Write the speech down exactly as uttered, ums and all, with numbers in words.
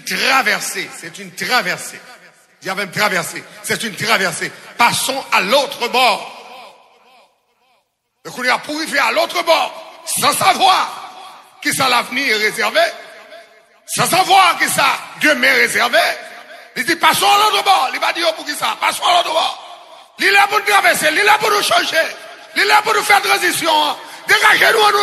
traversée. C'est une traversée. Il y avait une traversée. C'est une traversée. Passons à l'autre bord. Donc on a pour arriver à l'autre bord, sans savoir qui ça l'avenir est réservé, sans savoir qui ça Dieu m'est réservé. Il dit passons à l'autre bord. Il va dire pour qui ça? Passons à l'autre bord. Il est là pour nous traverser. Il est là pour nous changer. Il est là pour nous faire transition. Dégagez-nous.